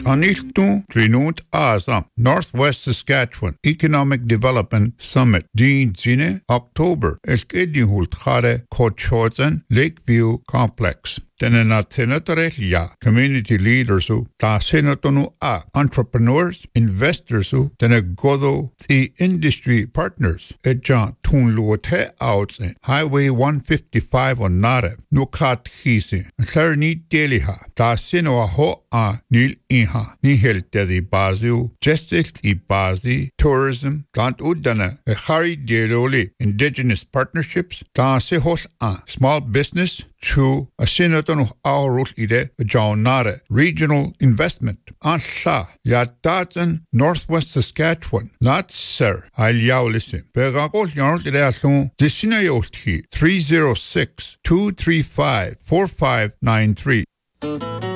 Aniltu Trinut Asa, Northwest Saskatchewan Economic Development Summit, Dean Zine, October, Elkedihult Khare Kochozen, Lakeview Complex. Tena senatorya community leaders who ta senatonu a entrepreneurs, investors who tena godo the industry partners. Eja tunluote out Highway 155 on Nare, Nukat Hisi, Clarni Deliha, ta sino a ho a nil iha, nihel tedi bazu, justice I bazi, tourism, tant udana, a hari deloli, indigenous partnerships, ta sehos a small business, through a senator aurul ide jaunare regional investment ansa yataten Northwest Saskatchewan not sir aliaulisim begagol yarn ide asun disina 306-235-4593